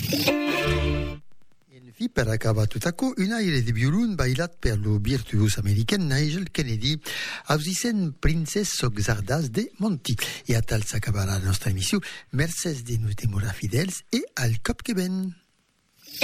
fi per acabar tutto un aire di violon bailat per lo virtuoso american Nigel Kennedy, ausisen Princess Zardas de Monti. E a tal s'acabarà la nostra émission. Merci de nous demora fidèles et al cop que ben.